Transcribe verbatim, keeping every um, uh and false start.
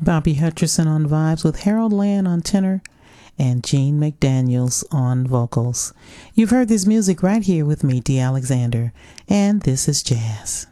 Bobby Hutcherson on vibes with Harold Land on tenor and Gene McDaniels on vocals. You've heard this music right here with me, Dee Alexander, and this is jazz.